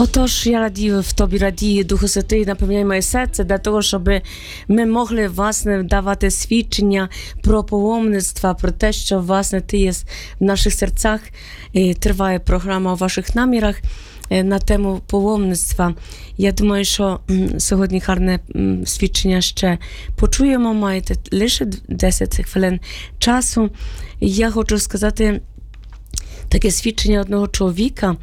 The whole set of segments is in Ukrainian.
Отож, я радію в тобі, радію, Духу Святий, наповняй моє серце для того, щоб ми могли, власне, давати свідчення про паломництво, про те, що, власне, ти є в наших серцях. І триває програма у ваших намірах на тему паломництва. Я думаю, що сьогодні гарне свідчення ще почуємо, маєте лише 10 хвилин часу. Я хочу сказати таке свідчення одного чоловіка,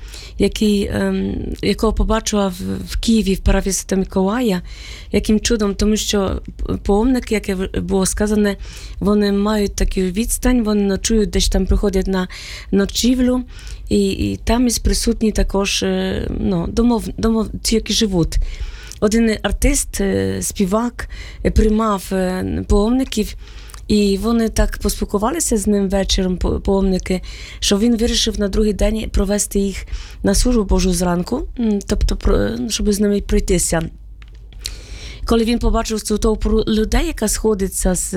якого побачила в Києві, в парафії Святого Миколая, яким чудом, тому що паломники, яке було сказане, вони мають таку відстань, вони ночують, десь там приходять на ночівлю, і там є присутні також домовці, які живуть. Один артист, співак, приймав паломників, і вони так поспілкувалися з ним вечором, паломники, що він вирішив на другий день провести їх на службу Божу зранку, тобто, щоб з ними пройтися. Коли він побачив цю толпу людей, яка сходиться з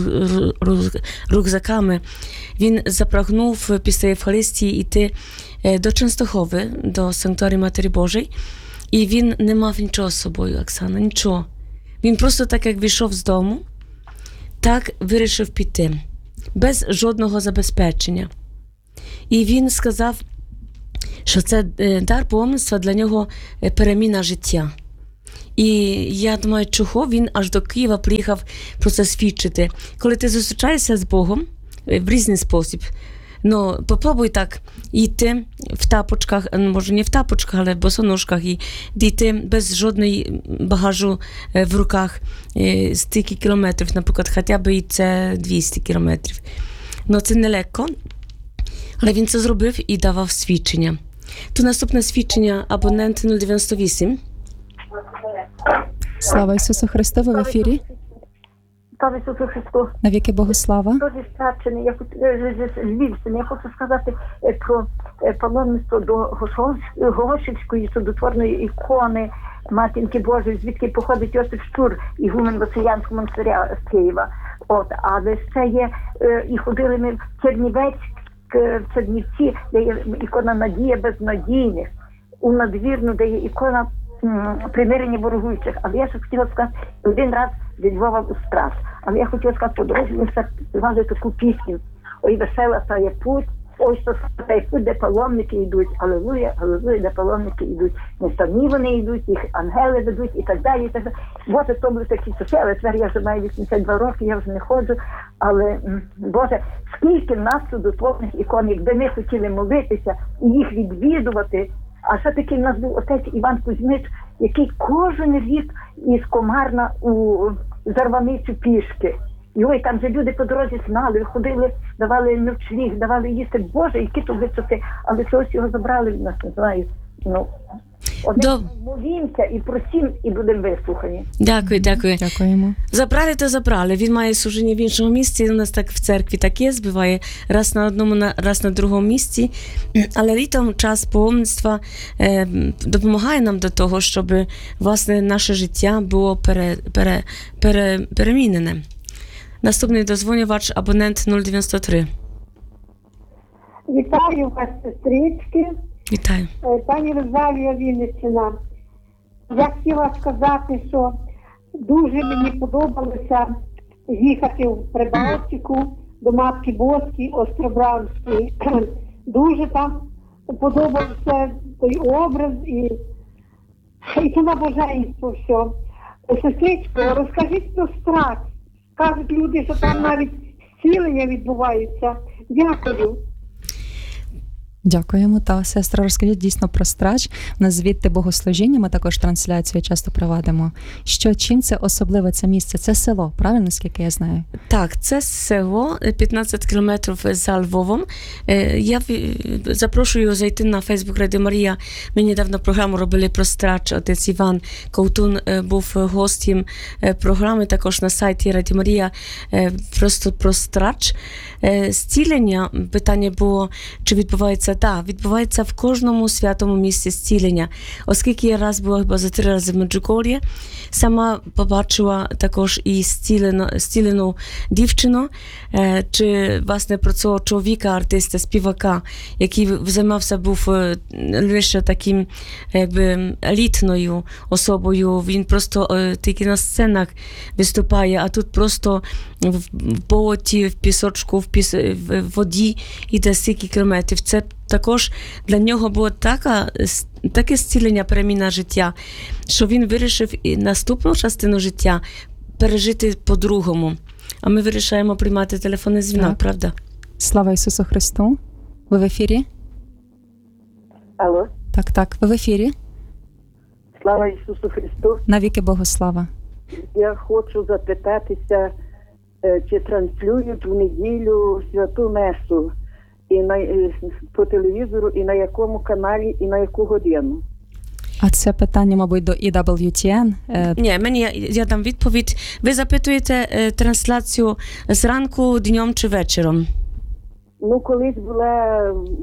рюкзаками, він запрагнув після Євхаристії йти до Częstochowy, до Санктуарію Матері Божої, і він не мав нічого з собою, Оксана, нічого. Він просто так, як вийшов з дому, так вирішив піти, без жодного забезпечення. І він сказав, що це дар паломництва для нього переміна життя. І я думаю, чого він аж до Києва приїхав про це свідчити. Коли ти зустрічаєшся з Богом в різний спосіб, попробуй так йти в тапочках, може не в тапочках, але в босоножках, і йти без жодної багажу в руках стільки кілометрів, наприклад, хоча б і це 200 кілометрів. Це нелегко, але він це зробив і давав свідчення. Тут наступне свідчення, абонент 098. Слава Ісусу Христу, ви в ефірі. Слава Ісусу Христу. Навіки Богу слава. Дуже страчений. Я хочу Львівщини. Я хочу сказати про паломництво до Голошівської чудотворної ікони Матінки Божої, звідки походить Йосиф Штур, ігумен Василянського монастиря з Києва. Але ще є, і ходили ми в Чернівці, де є ікона Надія безнадійних, у Надвірну, де є ікона примирення ворогуючих. Але я ще хотіла сказати, один раз зі Львова у Страс. Але я хотіла сказати, по дорозі ми співали таку пісню. Ой, весела стає путь, ой, що стає путь, де паломники йдуть. Алілуя, алілуя, де паломники йдуть. Не самі вони йдуть, їх ангели ведуть і так далі. І так далі. Боже, то були такі часи, але тепер я вже маю 82 роки, я вже не ходжу. Але, Боже, скільки в нас чудотворних ікон, якби ми хотіли молитися і їх відвідувати. А ще таки в нас був отець Іван Кузьмич, який кожен рік із Комарна у Зарваницю пішки. І ой, там же люди по дорозі знали, ходили, давали ночліг, давали їсти. Боже, які то висоти, але чогось його забрали від нас, не знаю. Молімося і просім, і будемо вислухані. Дякую. Дякуємо. Забрали, то забрали. Він має служіння в іншому місці. У нас так в церкві так є, збиває раз на одному, раз на другому місці. Але літом час паломництва допомагає нам до того, щоб, власне, наше життя було перемінене. Наступний дозвонювач, абонент 093. Вітаю вас, сестрички. Вітаю. Пані Розалія, Вінниччина. Я хотіла сказати, що дуже мені подобалося їхати в Прибалтику до Матки Боської, Остробранської. Дуже там подобався той образ і це набоженство все. Сестричко, розкажіть про страх. Кажуть люди, що там навіть зцілення відбуваються. Дякую. Дякуємо. Та, сестра, розкажіть дійсно про Страч. У нас звідти богослужіння, ми також трансляцію часто проводимо. Чим це особливе це місце? Це село, правильно, наскільки я знаю? Так, це село, 15 кілометрів за Львовом. Я запрошую зайти на Фейсбук Радіо Марія. Ми недавно програму робили про Страч. Отець Іван Ковтун був гостем програми, також на сайті Радіо Марія, просто про Страч. Зцілення, питання було, чи відбувається Так, відбувається в кожному святому місці зцілення. Оскільки я раз була хіба за 3 рази в Меджугор'ї, сама побачила також і зцілену дівчину, чи, власне, про цього чоловіка, артиста, співака, який займався, був лише таким, якби, елітною особою. Він просто тільки на сценах виступає, а тут просто в болоті, в пісочку, в воді йде стільки кілометрів. Це також для нього було таке зцілення, переміна життя, що він вирішив і наступну частину життя пережити по-другому. А ми вирішаємо приймати телефонний дзвінок, Так. правда? Слава Ісусу Христу! Ви в ефірі? Алло, Так, ви в ефірі. слава Ісусу Христу. Навіки Богу слава. Я хочу запитатися, чи транслюють в неділю святу месу по телевізору, і на якому каналі, і на яку годину. А це питання, мабуть, до EWTN. Ні, я дам відповідь. Ви запитуєте трансляцію зранку, днем чи вечором? Ну, колись була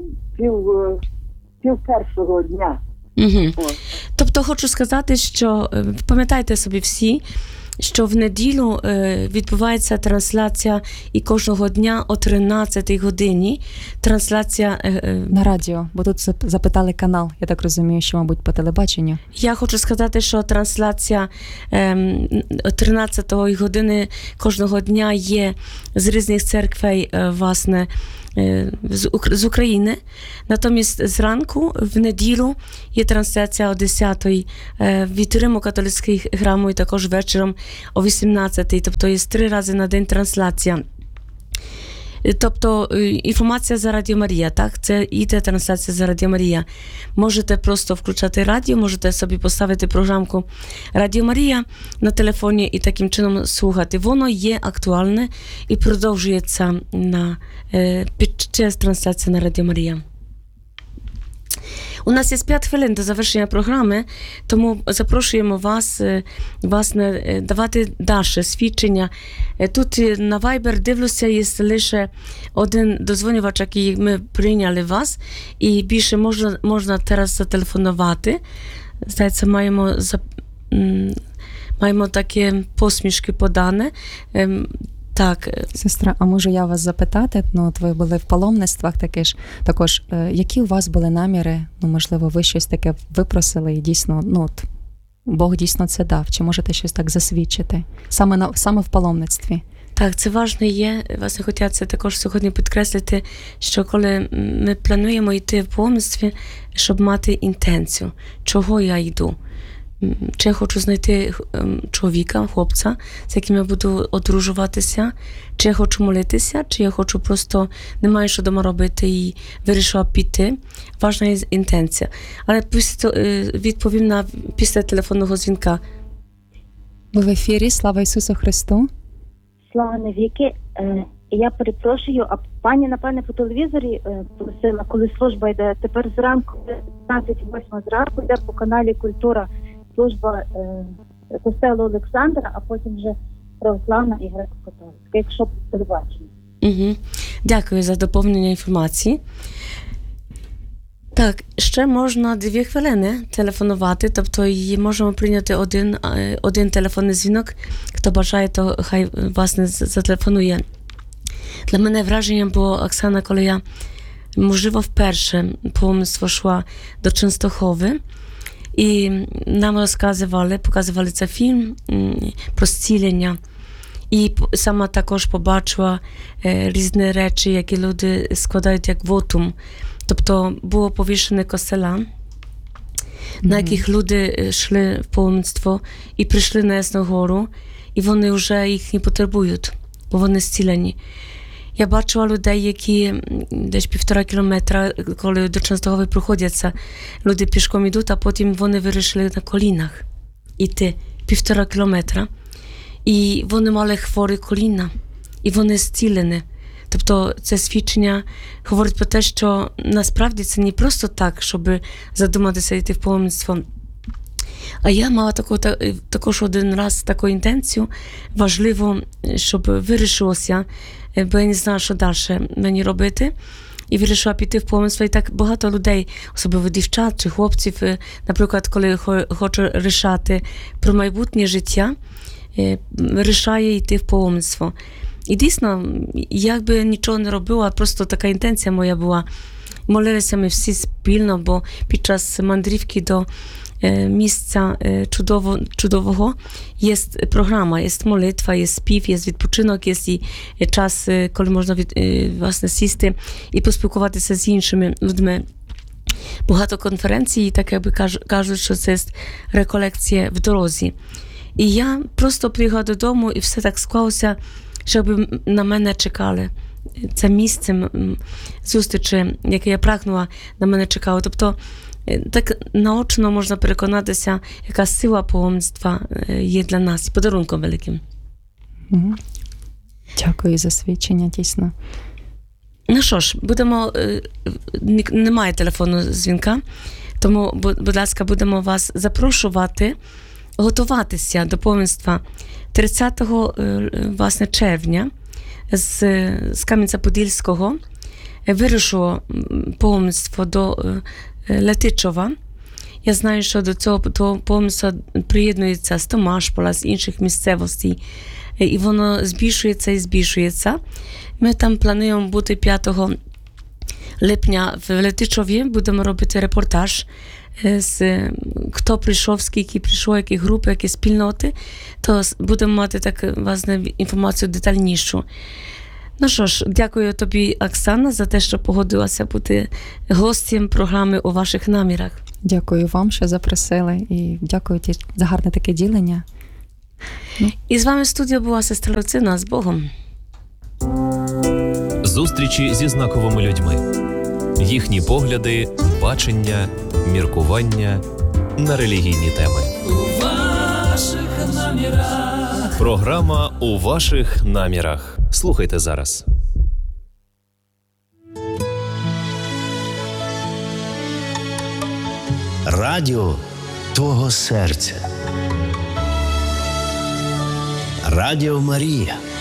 пів першого дня. Угу. О. Тобто хочу сказати, що пам'ятайте собі всі, що в неділю відбувається трансляція і кожного дня о 13 годині трансляція На радіо, бо тут запитали канал. Я так розумію, що, мабуть, по телебаченню. Я хочу сказати, що трансляція 13-ї години кожного дня є з різних церквей, власне, з України. Натомість зранку, в неділю, є трансляція о 10-й від Римо-католицьких храму і також вечором о 18-й. Тобто є 3 рази на день трансляція. Тобто інформація за Радіо Марія, так? Це іде трансляція за Радіо Марія. Можете просто включати радіо, можете собі поставити програмку Радіо Марія на телефоні і таким чином слухати. Воно є актуальне і продовжується під час трансляції на Радіо Марія. У нас є 5 хвилин до завершення програми, тому запрошуємо вас, власне, давати далі свідчення. Тут на Viber, дивлюся, є лише один дозвонювач, який ми прийняли вас, і більше можна зараз зателефонувати. Здається, маємо такі посмішки подане. Так. Сестра, а можу я вас запитати? Ну, от ви були в паломництвах також, які у вас були наміри? Ну, можливо, ви щось таке випросили і дійсно, Бог дійсно це дав. Чи можете щось так засвідчити? Саме в паломництві. Так, це важливо є. Власне, хотіла це також сьогодні підкреслити, що коли ми плануємо йти в паломництві, щоб мати інтенцію, чого я йду. Чи я хочу знайти чоловіка, хлопця, з яким я буду одружуватися, чи я хочу молитися, чи я хочу просто, не маю що дома робити і вирішила піти. Важна є інтенція. Але відповім після телефонного дзвінка. Ви в ефірі, слава Ісусу Христу. Слава навіки. Я перепрошую, а пані, напевне, по телевізорі просила, коли служба йде, тепер зранку, 15:08 зранку, йде по каналі «Культура» служба костелу Олександра, а потім вже православна і греко-католицька, якщо телебачення. Угу. Дякую за доповнення інформації. Так, ще можна 2 хвилини телефонувати, тобто можемо прийняти один телефонний дзвінок. Хто бажає, то хай, власне, зателефонує. Для мене враженням було, Оксана, коли я, можливо, вперше паломництво йшла до Częstochowy, і нам показували цей фільм про зцілення. І сама також побачила різні речі, які люди складають як вотум. Тобто було повішені костела, на яких люди йшли в паломництво і прийшли на Ясну Гору, і вони вже їх не потребують, бо вони зцілені. Я бачила людей, які десь 1,5 кілометра, коли до Częstochowy проходяться, люди пішком йдуть, а потім вони вирішили на колінах йти 1,5 кілометра. І вони мали хворі коліна, і вони зцілені. Тобто це свідчення говорить про те, що насправді це не просто так, щоб задуматися йти в паломництво. А я мала також один раз таку інтенцію, важливо, щоб вирішилося, бо я не знала, що далі мені робити. і вирішила піти в паломництво. І так багато людей, особливо дівчат чи хлопців, наприклад, коли хоче рішати про майбутнє життя, вирішає йти в паломництво. І дійсно, як би нічого не робила, просто така інтенція моя була. Молилися ми всі спільно, бо під час мандрівки до місця чудового є програма, є молитва, є спів, є відпочинок, є і час, коли можна власне сісти і поспілкуватися з іншими людьми. Багато конференцій, так якби кажуть, що це реколекція в дорозі. І я просто приїхала додому, і все так склалося, щоб на мене чекали. Це місце зустрічі, яке я прагнула, на мене чекало. Тобто так наочно можна переконатися, яка сила паломництва є для нас подарунком великим. Дякую за свідчення, дійсно. Ну що ж, будемо, немає телефонного дзвінка, тому, будь ласка, будемо вас запрошувати готуватися до паломництва 30 власне, червня з Кам'янця-Подільського. Вирушило паломництво до Летичова. Я знаю, що до цього паломництва приєднується з Томашпола, з інших місцевостей. І воно збільшується і збільшується. Ми там плануємо бути 5 липня в Летичові. Будемо робити репортаж, хто прийшов, скільки прийшло, які групи, які спільноти. То будемо мати так, власне, інформацію детальнішу. Ну що ж, дякую тобі, Оксана, за те, що погодилася бути гостем програми «У ваших намірах». Дякую вам, що запросили, і дякую за гарне таке ділення. І з вами в студії була сестра Люцина. З Богом. Зустрічі зі знаковими людьми. Їхні погляди, бачення, міркування на релігійні теми. У ваших намірах. Програма «У ваших намірах». Слухайте зараз. Радіо твого серця. Радіо Марія.